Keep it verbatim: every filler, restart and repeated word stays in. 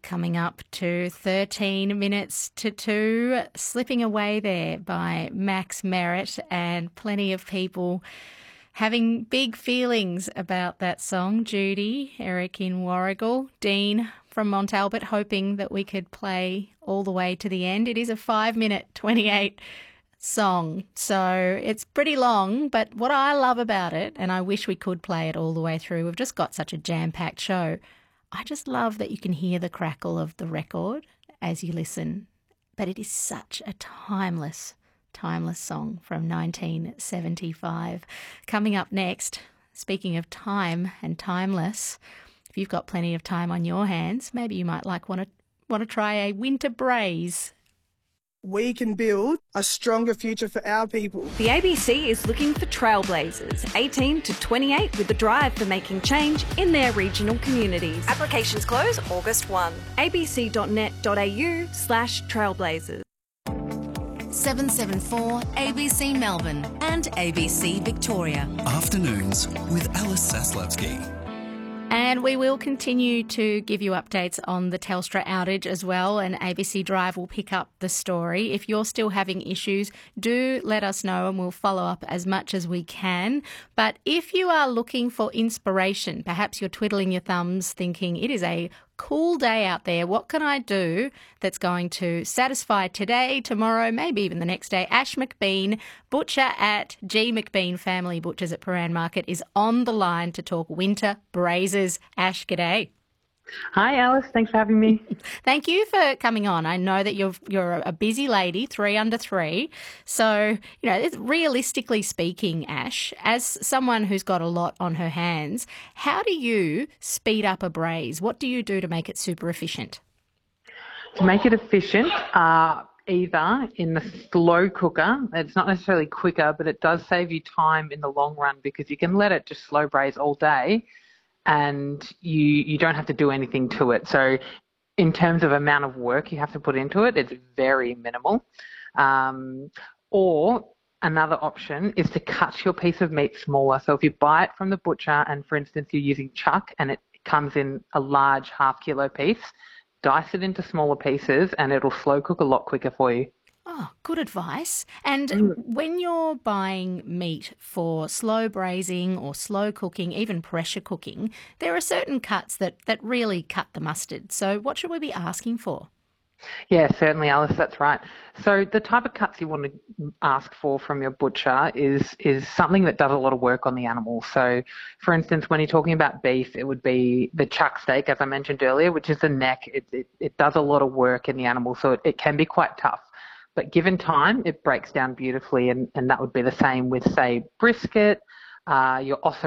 Coming up to thirteen minutes to two, slipping away there by Max Merritt, and plenty of people having big feelings about that song. Judy, Eric in Warragul, Dean from Mont Albert, hoping that we could play all the way to the end. It is a five minute twenty-eight song, so it's pretty long, but what I love about it, and I wish we could play it all the way through, we've just got such a jam-packed show. I just love that you can hear the crackle of the record as you listen, but it is such a timeless, timeless song from nineteen seventy-five. Coming up next, speaking of time and timeless, if you've got plenty of time on your hands, maybe you might like want to want to try a winter braise. We can build a stronger future for our people. The A B C is looking for trailblazers, eighteen to twenty-eight, with a drive for making change in their regional communities. Applications close August first. abc.net.au slash trailblazers. seven seven four A B C Melbourne and A B C Victoria. Afternoons with Alice Saslavsky. And we will continue to give you updates on the Telstra outage as well, and A B C Drive will pick up the story. If you're still having issues, do let us know and we'll follow up as much as we can. But if you are looking for inspiration, perhaps you're twiddling your thumbs thinking it is a cool day out there, what can I do that's going to satisfy today, tomorrow, maybe even the next day? Ash McBean, butcher at G McBean Family Butchers at Prahran Market, is on the line to talk winter braises. Ash, g'day. Hi, Alice. Thanks for having me. Thank you for coming on. I know that you're you're a busy lady, three under three. So, you know, it's, realistically speaking, Ash, as someone who's got a lot on her hands, how do you speed up a braise? What do you do to make it super efficient? To make it efficient, uh, either in the slow cooker, it's not necessarily quicker, but it does save you time in the long run because you can let it just slow braise all day, and you you don't have to do anything to it. So in terms of amount of work you have to put into it, it's very minimal. Um, or another option is to cut your piece of meat smaller. So if you buy it from the butcher and, for instance, you're using chuck and it comes in a large half kilo piece, dice it into smaller pieces and it'll slow cook a lot quicker for you. Oh, good advice. And when you're buying meat for slow braising or slow cooking, even pressure cooking, there are certain cuts that, that really cut the mustard. So what should we be asking for? Yeah, certainly, Alice, that's right. So the type of cuts you want to ask for from your butcher is is something that does a lot of work on the animal. So, for instance, when you're talking about beef, it would be the chuck steak, as I mentioned earlier, which is the neck. It, it, it does a lot of work in the animal, so it, it can be quite tough. But given time, it breaks down beautifully, and, and that would be the same with, say, brisket. Uh, you're also